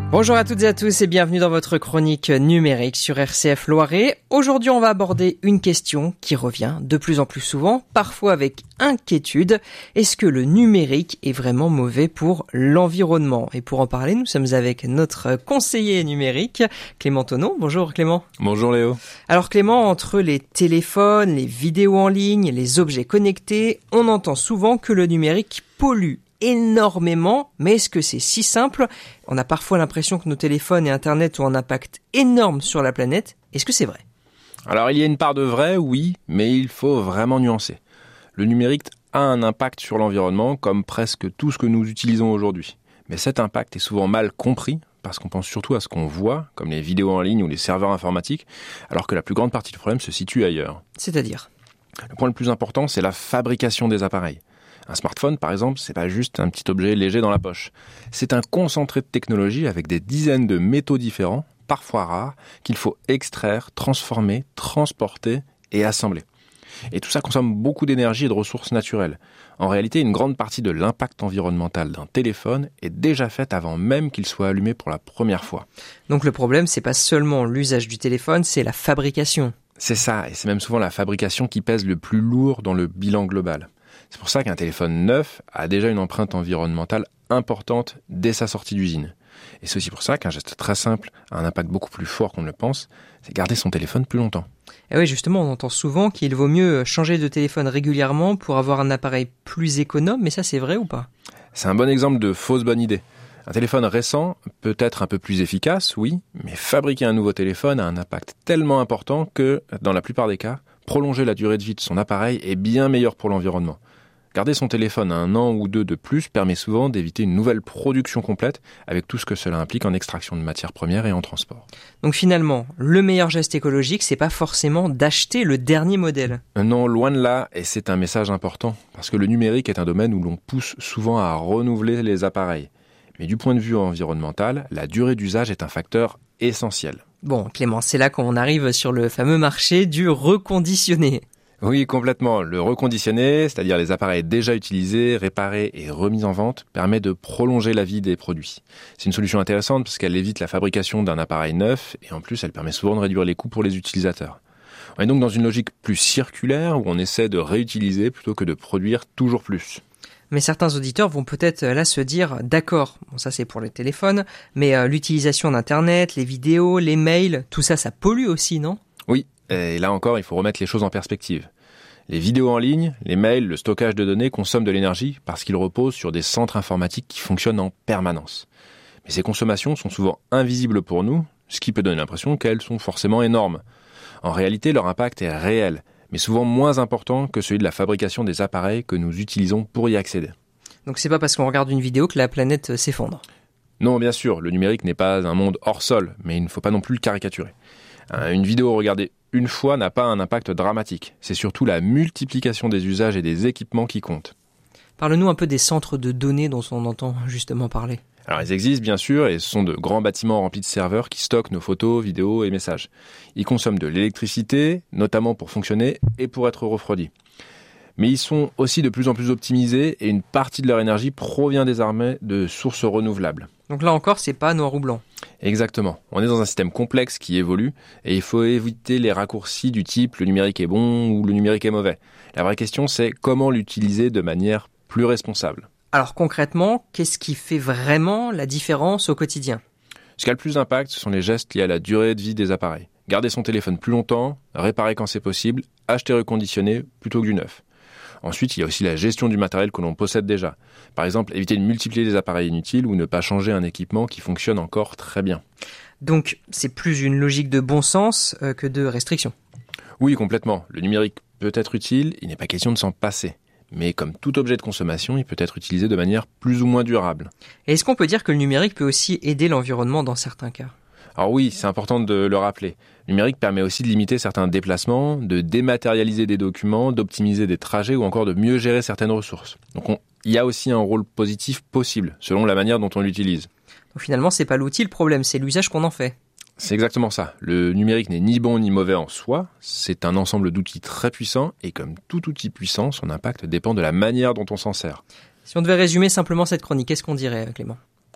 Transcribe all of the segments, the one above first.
Bonjour à toutes et à tous et bienvenue dans votre chronique numérique sur RCF Loiret. Aujourd'hui, on va aborder une question qui revient de plus en plus souvent, parfois avec inquiétude. Est-ce que le numérique est vraiment mauvais pour l'environnement ? Et pour en parler, nous sommes avec notre conseiller numérique, Clément Tonneau. Bonjour Clément. Bonjour Léo. Alors Clément, entre les téléphones, les vidéos en ligne, les objets connectés, on entend souvent que le numérique pollue énormément, mais est-ce que c'est si simple ? On a parfois l'impression que nos téléphones et Internet ont un impact énorme sur la planète. Est-ce que c'est vrai ? Alors il y a une part de vrai, oui, mais il faut vraiment nuancer. Le numérique a un impact sur l'environnement, comme presque tout ce que nous utilisons aujourd'hui. Mais cet impact est souvent mal compris, parce qu'on pense surtout à ce qu'on voit, comme les vidéos en ligne ou les serveurs informatiques, alors que la plus grande partie du problème se situe ailleurs. C'est-à-dire ? Le point le plus important, c'est la fabrication des appareils. Un smartphone, par exemple, c'est pas juste un petit objet léger dans la poche. C'est un concentré de technologie avec des dizaines de métaux différents, parfois rares, qu'il faut extraire, transformer, transporter et assembler. Et tout ça consomme beaucoup d'énergie et de ressources naturelles. En réalité, une grande partie de l'impact environnemental d'un téléphone est déjà faite avant même qu'il soit allumé pour la première fois. Donc le problème, c'est pas seulement l'usage du téléphone, c'est la fabrication. C'est ça, et c'est même souvent la fabrication qui pèse le plus lourd dans le bilan global. C'est pour ça qu'un téléphone neuf a déjà une empreinte environnementale importante dès sa sortie d'usine. Et c'est aussi pour ça qu'un geste très simple a un impact beaucoup plus fort qu'on ne le pense, c'est garder son téléphone plus longtemps. Et oui, justement, on entend souvent qu'il vaut mieux changer de téléphone régulièrement pour avoir un appareil plus économe, mais ça c'est vrai ou pas ? C'est un bon exemple de fausse bonne idée. Un téléphone récent peut être un peu plus efficace, oui, mais fabriquer un nouveau téléphone a un impact tellement important que, dans la plupart des cas, prolonger la durée de vie de son appareil est bien meilleur pour l'environnement. Garder son téléphone 1 an ou 2 de plus permet souvent d'éviter une nouvelle production complète avec tout ce que cela implique en extraction de matières premières et en transport. Donc finalement, le meilleur geste écologique, c'est pas forcément d'acheter le dernier modèle. Non, loin de là, et c'est un message important, parce que le numérique est un domaine où l'on pousse souvent à renouveler les appareils. Mais du point de vue environnemental, la durée d'usage est un facteur essentiel. Bon, Clément, c'est là qu'on arrive sur le fameux marché du reconditionné. Oui, complètement. Le reconditionné, c'est-à-dire les appareils déjà utilisés, réparés et remis en vente, permet de prolonger la vie des produits. C'est une solution intéressante parce qu'elle évite la fabrication d'un appareil neuf et en plus, elle permet souvent de réduire les coûts pour les utilisateurs. On est donc dans une logique plus circulaire où on essaie de réutiliser plutôt que de produire toujours plus. Mais certains auditeurs vont peut-être là se dire, d'accord, bon ça c'est pour les téléphones, mais l'utilisation d'Internet, les vidéos, les mails, tout ça, ça pollue aussi, non ? Oui, et là encore, il faut remettre les choses en perspective. Les vidéos en ligne, les mails, le stockage de données consomment de l'énergie parce qu'ils reposent sur des centres informatiques qui fonctionnent en permanence. Mais ces consommations sont souvent invisibles pour nous, ce qui peut donner l'impression qu'elles sont forcément énormes. En réalité, leur impact est réel, mais souvent moins important que celui de la fabrication des appareils que nous utilisons pour y accéder. Donc c'est pas parce qu'on regarde une vidéo que la planète s'effondre. Non, bien sûr, le numérique n'est pas un monde hors sol, mais il ne faut pas non plus le caricaturer. Une vidéo regardée une fois n'a pas un impact dramatique. C'est surtout la multiplication des usages et des équipements qui compte. Parle-nous un peu des centres de données dont on entend justement parler. Alors ils existent bien sûr et ce sont de grands bâtiments remplis de serveurs qui stockent nos photos, vidéos et messages. Ils consomment de l'électricité, notamment pour fonctionner et pour être refroidis. Mais ils sont aussi de plus en plus optimisés et une partie de leur énergie provient désormais de sources renouvelables. Donc là encore, c'est pas noir ou blanc. Exactement. On est dans un système complexe qui évolue et il faut éviter les raccourcis du type le numérique est bon ou le numérique est mauvais. La vraie question, c'est comment l'utiliser de manière plus responsable. Alors concrètement, qu'est-ce qui fait vraiment la différence au quotidien ? Ce qui a le plus d'impact, ce sont les gestes liés à la durée de vie des appareils. Garder son téléphone plus longtemps, réparer quand c'est possible, acheter reconditionné plutôt que du neuf. Ensuite, il y a aussi la gestion du matériel que l'on possède déjà. Par exemple, éviter de multiplier les appareils inutiles ou ne pas changer un équipement qui fonctionne encore très bien. Donc, c'est plus une logique de bon sens que de restriction. Oui, complètement. Le numérique peut être utile, il n'est pas question de s'en passer. Mais comme tout objet de consommation, il peut être utilisé de manière plus ou moins durable. Et est-ce qu'on peut dire que le numérique peut aussi aider l'environnement dans certains cas ? Alors oui, c'est important de le rappeler. Le numérique permet aussi de limiter certains déplacements, de dématérialiser des documents, d'optimiser des trajets ou encore de mieux gérer certaines ressources. Donc il y a aussi un rôle positif possible, selon la manière dont on l'utilise. Donc finalement, c'est pas l'outil le problème, c'est l'usage qu'on en fait. C'est exactement ça. Le numérique n'est ni bon ni mauvais en soi, c'est un ensemble d'outils très puissants et comme tout outil puissant, son impact dépend de la manière dont on s'en sert. Si on devait résumer simplement cette chronique, qu'est-ce qu'on dirait, Clément ?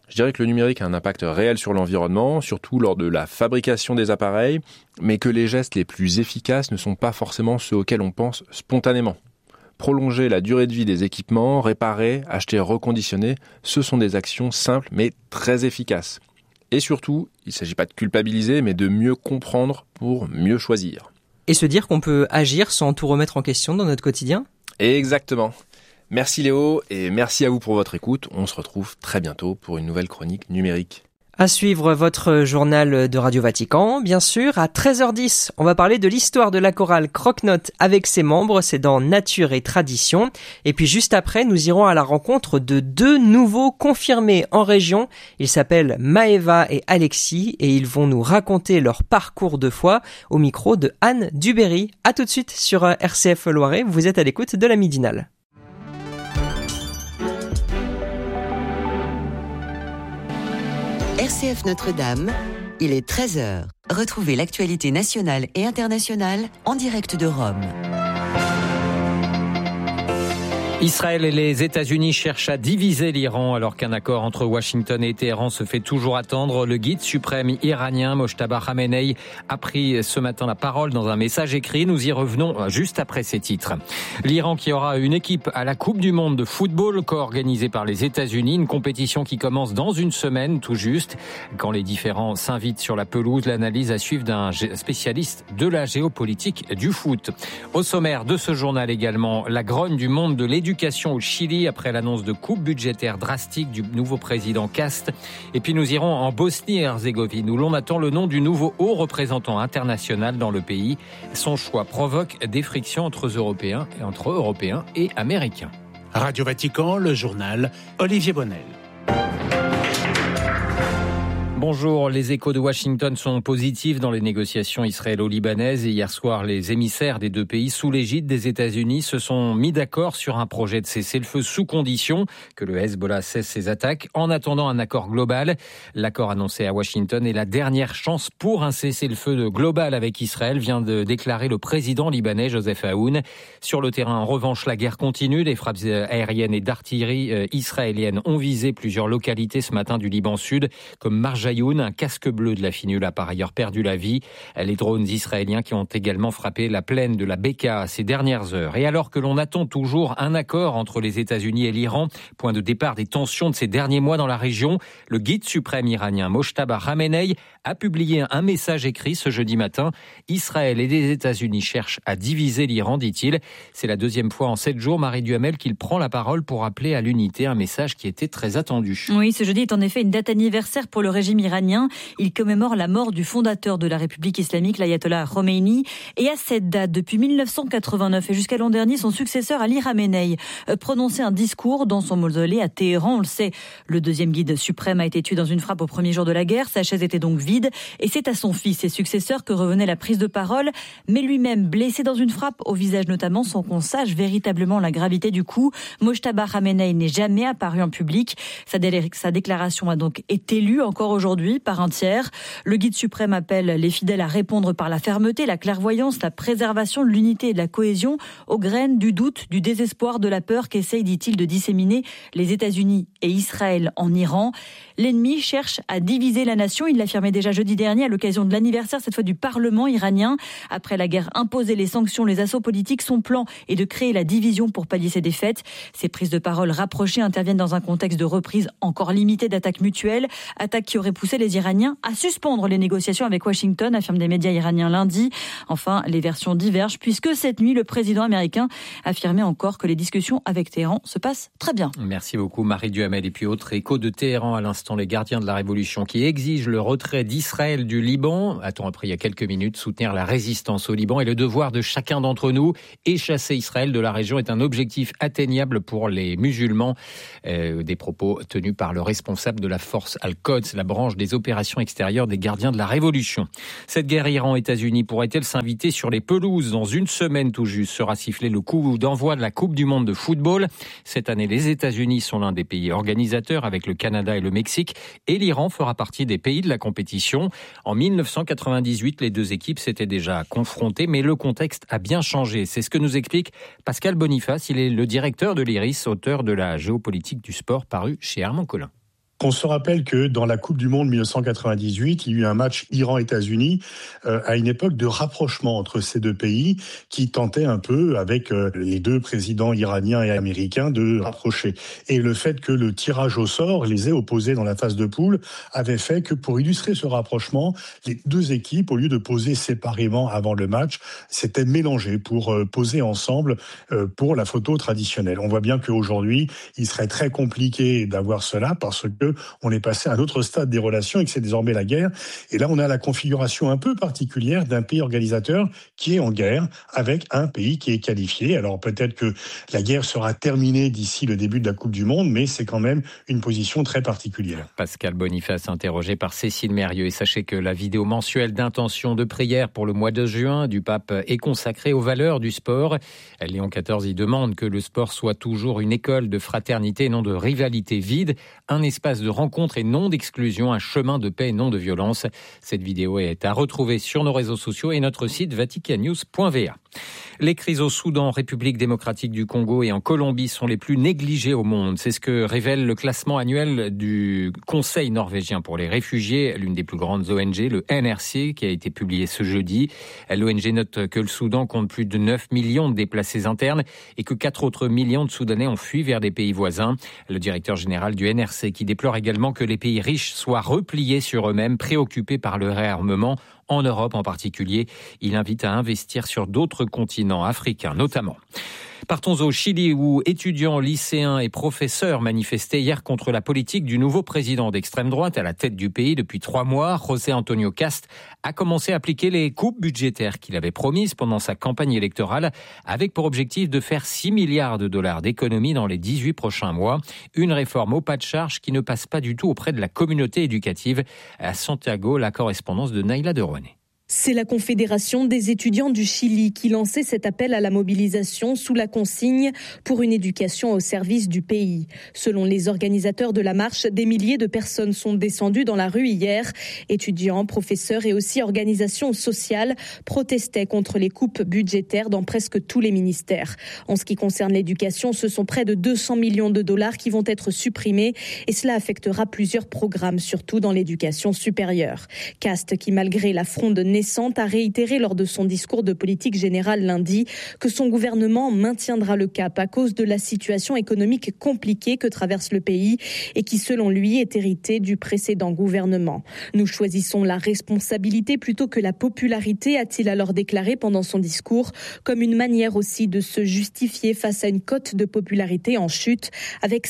Je dirais que le numérique a un impact réel sur l'environnement, surtout lors de la fabrication des appareils, mais que les gestes les plus efficaces ne sont pas forcément ceux auxquels on pense spontanément. Prolonger la durée de vie des équipements, réparer, acheter, reconditionner, ce sont des actions simples mais très efficaces. Et surtout, il ne s'agit pas de culpabiliser, mais de mieux comprendre pour mieux choisir. Et se dire qu'on peut agir sans tout remettre en question dans notre quotidien ? Exactement. Merci Léo et merci à vous pour votre écoute. On se retrouve très bientôt pour une nouvelle chronique numérique. À suivre votre journal de Radio Vatican, bien sûr, à 13h10. On va parler de l'histoire de la chorale Croque-Note avec ses membres, c'est dans Nature et Tradition. Et puis juste après, nous irons à la rencontre de 2 nouveaux confirmés en région. Ils s'appellent Maëva et Alexis et ils vont nous raconter leur parcours de foi au micro de Anne Duberry. À tout de suite sur RCF Loiret, vous êtes à l'écoute de la Midinale. RCF Notre-Dame, il est 13h. Retrouvez l'actualité nationale et internationale en direct de Rome. Israël et les États-Unis cherchent à diviser l'Iran alors qu'un accord entre Washington et Téhéran se fait toujours attendre. Le guide suprême iranien Mojtaba Khamenei a pris ce matin la parole dans un message écrit. Nous y revenons juste après ces titres. L'Iran qui aura une équipe à la Coupe du Monde de football co-organisée par les États-Unis, une compétition qui commence dans une semaine tout juste. Quand les différents s'invitent sur la pelouse, l'analyse à suivre d'un spécialiste de la géopolitique du foot. Au sommaire de ce journal également, la grogne du monde de l'éducation au Chili après l'annonce de coupes budgétaires drastiques du nouveau président Kast. Et puis nous irons en Bosnie-Herzégovine où l'on attend le nom du nouveau haut représentant international dans le pays. Son choix provoque des frictions entre Européens et Américains. Radio Vatican, le journal Olivier Bonnel. Bonjour, les échos de Washington sont positifs dans les négociations israélo-libanaises et hier soir, les émissaires des 2 pays sous l'égide des États-Unis se sont mis d'accord sur un projet de cessez-le-feu sous condition que le Hezbollah cesse ses attaques en attendant un accord global. L'accord annoncé à Washington est la dernière chance pour un cessez-le-feu global avec Israël, vient de déclarer le président libanais Joseph Aoun. Sur le terrain, en revanche, la guerre continue. Les frappes aériennes et d'artillerie israéliennes ont visé plusieurs localités ce matin du Liban Sud, comme Marjayoun. Un casque bleu de la FINUL a par ailleurs perdu la vie. Les drones israéliens qui ont également frappé la plaine de la Beka ces dernières heures. Et alors que l'on attend toujours un accord entre les États-Unis et l'Iran, point de départ des tensions de ces derniers mois dans la région, le guide suprême iranien Mojtaba Khamenei a publié un message écrit ce jeudi matin. Israël et les États-Unis cherchent à diviser l'Iran, dit-il. C'est la 2e fois en 7 jours, Marie Duhamel, qu'il prend la parole pour appeler à l'unité, un message qui était très attendu. Oui, ce jeudi est en effet une date anniversaire pour le régime iranien. Il commémore la mort du fondateur de la République islamique, l'ayatollah Khomeini. Et à cette date, depuis 1989 et jusqu'à l'an dernier, son successeur Ali Khamenei prononçait un discours dans son mausolée à Téhéran. On le sait, le 2e guide suprême a été tué dans une frappe au premier jour de la guerre. Sa chaise était donc vide. Et c'est à son fils et successeur que revenait la prise de parole. Mais lui-même, blessé dans une frappe au visage notamment, sans qu'on sache véritablement la gravité du coup, Mojtaba Khamenei n'est jamais apparu en public. Sa déclaration a donc été lue encore aujourd'hui par un tiers. Le guide suprême appelle les fidèles à répondre par la fermeté, la clairvoyance, la préservation de l'unité et de la cohésion aux graines du doute, du désespoir, de la peur qu'essayent, dit-il, de disséminer les États-Unis et Israël en Iran. L'ennemi cherche à diviser la nation. Il l'affirmait déjà jeudi dernier à l'occasion de l'anniversaire, cette fois du Parlement iranien. Après la guerre imposée, les sanctions, les assauts politiques, son plan est de créer la division pour pallier ses défaites. Ces prises de parole rapprochées interviennent dans un contexte de reprise encore limitée d'attaques mutuelles, attaques qui auraient poussé les Iraniens à suspendre les négociations avec Washington, affirment des médias iraniens lundi. Enfin, les versions divergent puisque cette nuit, le président américain affirmait encore que les discussions avec Téhéran se passent très bien. Merci beaucoup Marie Duhamel. Et puis autre écho de Téhéran à l'instant, les gardiens de la révolution qui exigent le retrait d'Israël du Liban. A-t-on appris il y a quelques minutes, soutenir la résistance au Liban est le devoir de chacun d'entre nous. Et chasser Israël de la région est un objectif atteignable pour les musulmans. Des propos tenus par le responsable de la force Al-Quds, la branche des opérations extérieures des gardiens de la révolution. Cette guerre Iran-États-Unis pourrait-elle s'inviter sur les pelouses dans une semaine tout juste? Sera sifflé le coup d'envoi de la Coupe du Monde de football. Cette année, les États-Unis sont l'un des pays organisateurs avec le Canada et le Mexique et l'Iran fera partie des pays de la compétition. En 1998, les 2 équipes s'étaient déjà confrontées, mais le contexte a bien changé. C'est ce que nous explique Pascal Boniface. Il est le directeur de l'IRIS, auteur de la géopolitique du sport paru chez Armand Collin. Qu'on se rappelle que dans la Coupe du Monde 1998, il y a eu un match Iran-États-Unis à une époque de rapprochement entre ces deux pays qui tentaient un peu, avec les deux présidents iraniens et américains, de rapprocher. Et le fait que le tirage au sort les ait opposés dans la phase de poule avait fait que pour illustrer ce rapprochement, les deux équipes, au lieu de poser séparément avant le match, s'étaient mélangées pour poser ensemble pour la photo traditionnelle. On voit bien qu'aujourd'hui, il serait très compliqué d'avoir cela parce que on est passé à un autre stade des relations et que c'est désormais la guerre. Et là, on a la configuration un peu particulière d'un pays organisateur qui est en guerre avec un pays qui est qualifié. Alors peut-être que la guerre sera terminée d'ici le début de la Coupe du Monde, mais c'est quand même une position très particulière. Pascal Boniface, interrogé par Cécile Mérieux. Et sachez que la vidéo mensuelle d'intention de prière pour le mois de juin du pape est consacrée aux valeurs du sport. Léon XIV y demande que le sport soit toujours une école de fraternité et non de rivalité vide, un espace de rencontre et non d'exclusion, un chemin de paix et non de violence. Cette vidéo est à retrouver sur nos réseaux sociaux et notre site vaticannews.va. Les crises au Soudan, République démocratique du Congo et en Colombie sont les plus négligées au monde. C'est ce que révèle le classement annuel du Conseil norvégien pour les réfugiés, l'une des plus grandes ONG, le NRC, qui a été publié ce jeudi. L'ONG note que le Soudan compte plus de 9 millions de déplacés internes et que 4 autres millions de Soudanais ont fui vers des pays voisins. Le directeur général du NRC qui déplore également que les pays riches soient repliés sur eux-mêmes, préoccupés par le réarmement. En Europe en particulier, il invite à investir sur d'autres continents africains notamment. Partons au Chili où étudiants, lycéens et professeurs manifestaient hier contre la politique du nouveau président d'extrême droite à la tête du pays depuis 3 mois. José Antonio Cast a commencé à appliquer les coupes budgétaires qu'il avait promises pendant sa campagne électorale avec pour objectif de faire 6 milliards de dollars d'économies dans les 18 prochains mois. Une réforme au pas de charge qui ne passe pas du tout auprès de la communauté éducative. À Santiago, la correspondance de Naïla de Rouanet. C'est la Confédération des étudiants du Chili qui lançait cet appel à la mobilisation sous la consigne pour une éducation au service du pays. Selon les organisateurs de la marche, des milliers de personnes sont descendues dans la rue hier. Étudiants, professeurs et aussi organisations sociales protestaient contre les coupes budgétaires dans presque tous les ministères. En ce qui concerne l'éducation, ce sont près de 200 millions de dollars qui vont être supprimés et cela affectera plusieurs programmes, surtout dans l'éducation supérieure. Cast, qui malgré la fronde a réitéré lors de son discours de politique générale lundi que son gouvernement maintiendra le cap à cause de la situation économique compliquée que traverse le pays et qui, selon lui, est héritée du précédent gouvernement. Nous choisissons la responsabilité plutôt que la popularité, a-t-il alors déclaré pendant son discours, comme une manière aussi de se justifier face à une cote de popularité en chute avec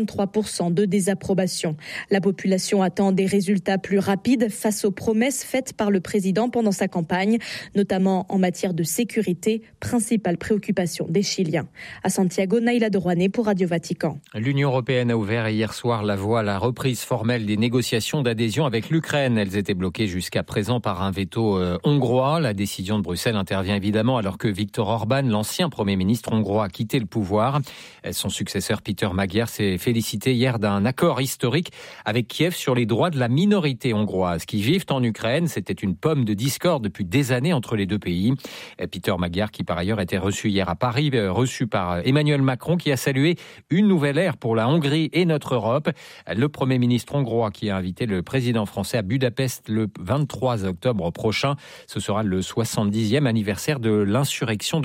53% de désapprobation. La population attend des résultats plus rapides face aux promesses faites par le président pendant sa campagne, notamment en matière de sécurité, principale préoccupation des Chiliens. À Santiago, Naïla de Rouanet pour Radio Vatican. L'Union européenne a ouvert hier soir la voie à la reprise formelle des négociations d'adhésion avec l'Ukraine. Elles étaient bloquées jusqu'à présent par un veto hongrois. La décision de Bruxelles intervient évidemment alors que Viktor Orban, l'ancien Premier ministre hongrois, a quitté le pouvoir. Son successeur Peter Magyar s'est félicité hier d'un accord historique avec Kiev sur les droits de la minorité hongroise qui vivent en Ukraine. C'était une pomme de discorde depuis des années entre les deux pays. Peter Magyar, qui par ailleurs était reçu hier à Paris, reçu par Emmanuel Macron, qui a salué une nouvelle ère pour la Hongrie et notre Europe. Le Premier ministre hongrois qui a invité le président français à Budapest le 23 octobre prochain. Ce sera le 70e anniversaire de l'insurrection de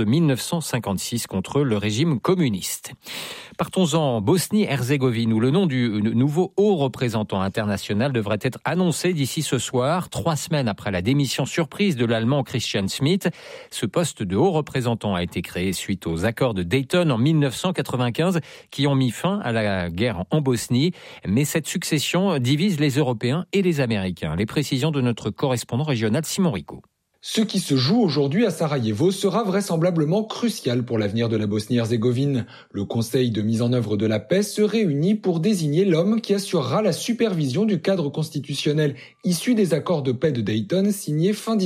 1956 contre le régime communiste. Partons en Bosnie-Herzégovine où le nom du nouveau haut représentant international devrait être annoncé d'ici ce soir, 3 semaines après la démission surprise de l'Allemand Christian Schmidt. Ce poste de haut représentant a été créé suite aux accords de Dayton en 1995 qui ont mis fin à la guerre en Bosnie. Mais cette succession divise les Européens et les Américains. Les précisions de notre correspondant régional Simon Rico. Ce qui se joue aujourd'hui à Sarajevo sera vraisemblablement crucial pour l'avenir de la Bosnie-Herzégovine. Le Conseil de mise en œuvre de la paix se réunit pour désigner l'homme qui assurera la supervision du cadre constitutionnel issu des accords de paix de Dayton signés fin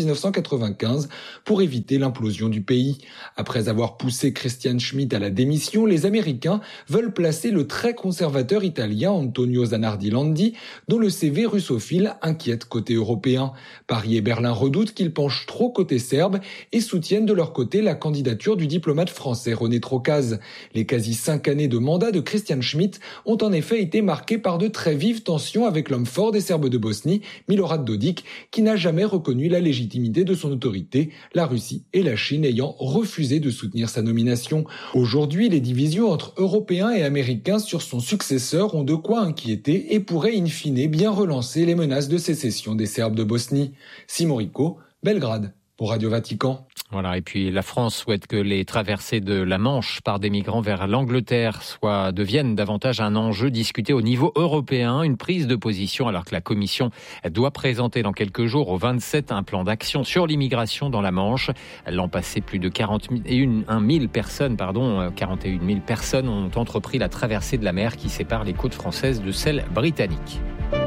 1995 pour éviter l'implosion du pays. Après avoir poussé Christian Schmidt à la démission, les Américains veulent placer le très conservateur italien Antonio Zanardi Landi, dont le CV russophile inquiète côté européen. Paris et Berlin redoutent qu'il penche trop côté serbe et soutiennent de leur côté la candidature du diplomate français René Trocaz. Les quasi 5 années de mandat de Christian Schmidt ont en effet été marquées par de très vives tensions avec l'homme fort des Serbes de Bosnie, Milorad Dodik, qui n'a jamais reconnu la légitimité de son autorité, la Russie et la Chine ayant refusé de soutenir sa nomination. Aujourd'hui, les divisions entre Européens et Américains sur son successeur ont de quoi inquiéter et pourraient in fine bien relancer les menaces de sécession des Serbes de Bosnie. Simon Rico, Belgrade, pour Radio Vatican. Voilà, et puis la France souhaite que les traversées de la Manche par des migrants vers l'Angleterre deviennent davantage un enjeu discuté au niveau européen. Une prise de position alors que la Commission doit présenter dans quelques jours au 27 un plan d'action sur l'immigration dans la Manche. L'an passé, plus de 41 000 personnes ont entrepris la traversée de la mer qui sépare les côtes françaises de celles britanniques.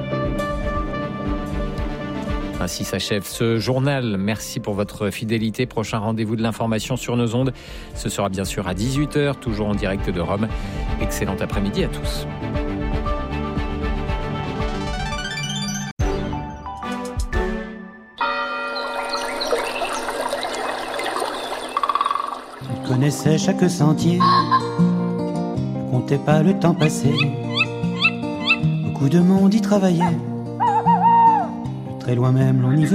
Ainsi s'achève ce journal. Merci pour votre fidélité. Prochain rendez-vous de l'information sur nos ondes. Ce sera bien sûr à 18h, toujours en direct de Rome. Excellent après-midi à tous. Il connaissait chaque sentier, ne comptait pas le temps passé. Beaucoup de monde y travaillait. Très loin même, l'on y venait.